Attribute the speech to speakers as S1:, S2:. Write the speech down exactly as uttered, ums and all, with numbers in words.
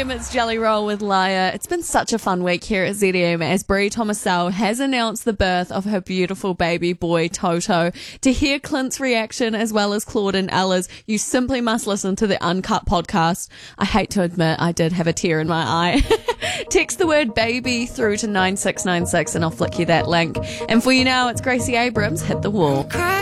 S1: M, it's Jelly Roll with Liar. It's been such a fun week here at Z M as Brie Thomasell has announced the birth of her beautiful baby boy, Toto. To hear Clint's reaction as well as Claude and Ella's, you simply must listen to the Uncut podcast. I hate to admit I did have a tear in my eye. Text the word baby through to nine six nine six and I'll flick you that link. And for you now, it's Gracie Abrams, Hit the Wall.